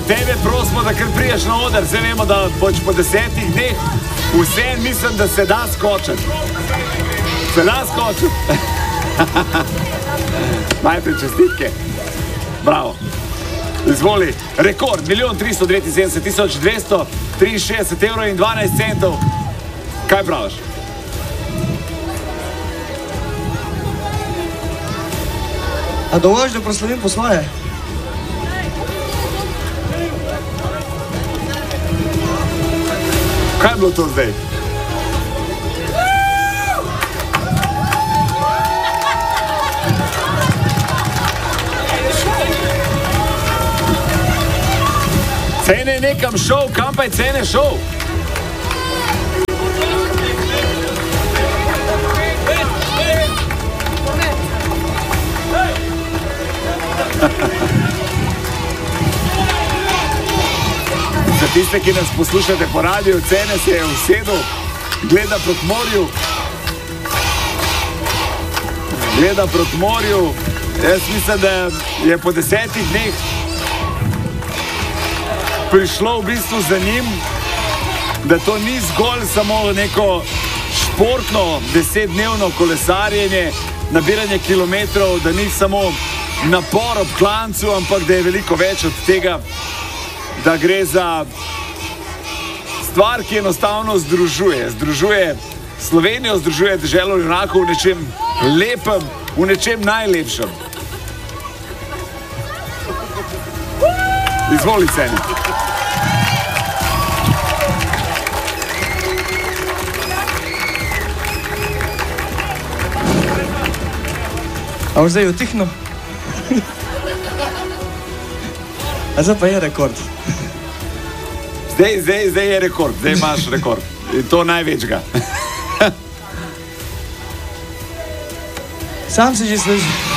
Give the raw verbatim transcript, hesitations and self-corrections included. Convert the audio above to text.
tebe prosimo, da kar priješ na oder. Zdaj vemo, da boš po desetih dneh vse mislim, da se da skočiti. Se da skočiti. Majte čestitke. Bravo. Izvoli, rekord, milijon tristo devetinsedemdeset tisoč dvesto triinšestdeset evrov in dvanajst centov. Kaj praviš? A dovolj, da proslavim po svoje? Kaj je bilo to zdaj? Cene je nekam šel, kam pa je Cene šel? Za tiste, ki nas poslušate po radiju, Cene se je usedel, gleda proti morju. Gleda proti morju. Jaz mislim, da je po desetih dneh prišlo v bistvu za njim, da to ni zgolj samo neko športno desetdnevno kolesarjenje, nabiranje kilometrov, da ni samo napor ob klancu, ampak da je veliko več od tega, da gre za stvar, ki enostavno združuje. Združuje Slovenijo, združuje deželo junakov v nečem lepem, v nečem najlepšem. Izvoli, Cene. A boš zdaj utihnil? A zdaj pa je rekord. Zdaj, zdaj, zdaj je rekord, zdaj imaš rekord. In to največjega. Sam si že služi.